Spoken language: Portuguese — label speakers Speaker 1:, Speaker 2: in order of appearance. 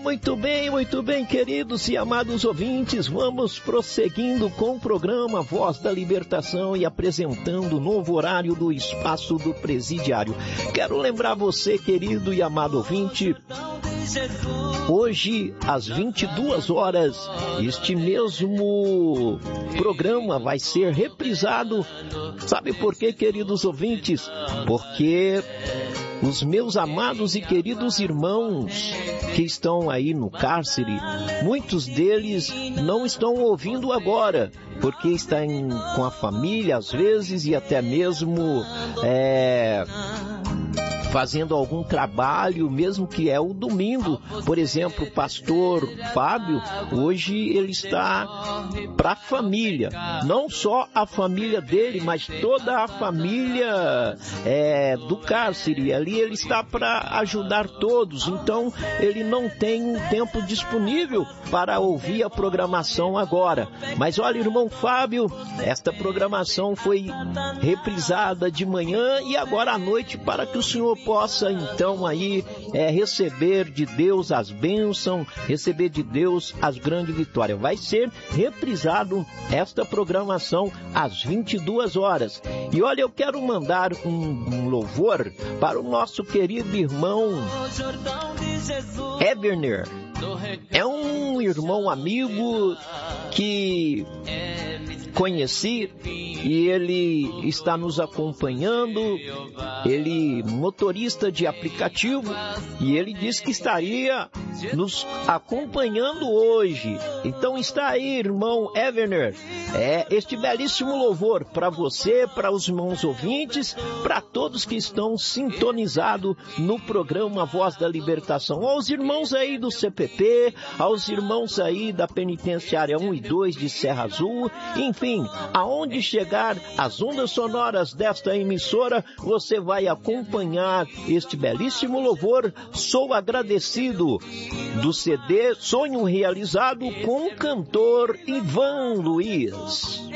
Speaker 1: Muito bem, queridos e amados ouvintes. Vamos prosseguindo com o programa Voz da Libertação e apresentando o novo horário do Espaço do Presidiário. Quero lembrar você, querido e amado ouvinte, hoje, às 22 horas, este mesmo programa vai ser reprisado. Sabe por quê, queridos ouvintes? Porque os meus amados e queridos irmãos que estão aí no cárcere, muitos deles não estão ouvindo agora, porque estão com a família às vezes e até mesmo fazendo algum trabalho, mesmo que é o domingo. Por exemplo, o pastor Fábio, hoje ele está para a família, não só a família dele, mas toda a família do cárcere. Ali ele está para ajudar todos, então ele não tem um tempo disponível para ouvir a programação agora. Mas olha, irmão Fábio, esta programação foi reprisada de manhã e agora à noite, para que o senhor possa então aí receber de Deus as bênçãos, receber de Deus as grandes vitórias. Vai ser reprisado esta programação às 22 horas. E olha, eu quero mandar um louvor para o nosso querido irmão Eberner. É um irmão amigo que conheci e ele está nos acompanhando. Ele motorista de aplicativo e ele disse que estaria nos acompanhando hoje. Então está aí, irmão Everner, este belíssimo louvor para você, para os irmãos ouvintes, para todos que estão sintonizados no programa Voz da Libertação, aos irmãos aí do CPP, aos irmãos aí da Penitenciária 1 e 2 de Serra Azul, enfim, aonde chegar as ondas sonoras desta emissora, você vai acompanhar este belíssimo louvor. Sou agradecido, do CD Sonho Realizado, com o cantor Ivan Luiz.